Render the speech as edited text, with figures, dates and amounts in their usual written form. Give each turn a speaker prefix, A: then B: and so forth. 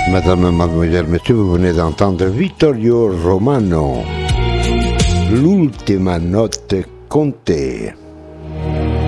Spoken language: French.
A: Madame, mademoiselle, monsieur, vous venez d'entendre Vittorio Romano. L'ultima notte con te.